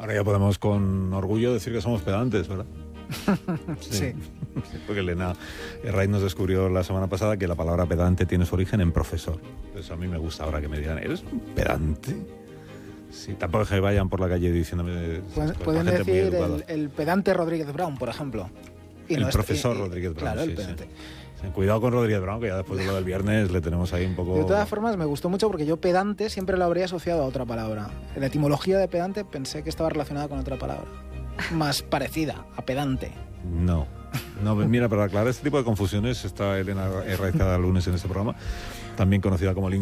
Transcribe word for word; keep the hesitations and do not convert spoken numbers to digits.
Ahora ya podemos con orgullo decir que somos pedantes, ¿verdad? Sí. sí. Porque Elena Herraiz nos descubrió la semana pasada que la palabra pedante tiene su origen en profesor. Entonces a mí me gusta ahora que me digan, ¿eres un pedante? Sí, tampoco es que vayan por la calle diciéndome... Pueden, pueden decir el, el pedante Rodríguez Brown, por ejemplo. Y el no profesor es, y, Rodríguez Brown, claro, sí, el pedante. Sí. Sí, cuidado con Rodríguez Brown, que ya después de lo del viernes le tenemos ahí un poco... De todas formas, me gustó mucho porque yo pedante siempre lo habría asociado a otra palabra. La etimología de pedante pensé que estaba relacionada con otra palabra. Más parecida a pedante. No. No, mira, para aclarar este tipo de confusiones está Elena Herraiz cada lunes en este programa, también conocida como